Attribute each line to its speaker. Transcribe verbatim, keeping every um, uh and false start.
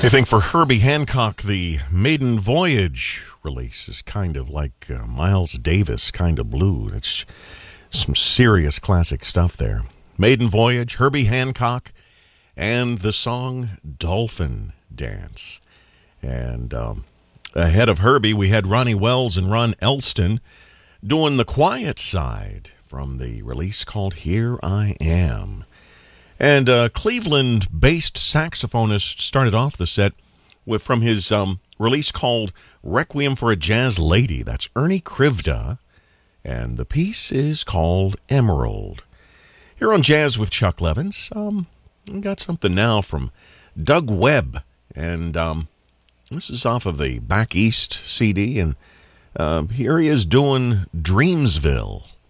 Speaker 1: I think for Herbie Hancock, the Maiden Voyage release is kind of like uh, Miles Davis kind of blue. That's some serious classic stuff there. Maiden Voyage, Herbie Hancock, and the song Dolphin Dance. And um, ahead of Herbie, we had Ronnie Wells and Ron Elston doing The Quiet Side from the release called Here I Am. And a Cleveland-based saxophonist started off the set with from his um, release called Requiem for a Jazz Lady. That's Ernie Krivda, and the piece is called Emerald. Here on Jazz with Chuck Levins, um, we got something now from Doug Webb, and um, this is off of the Back East C D, and uh, here he is doing Dreamsville.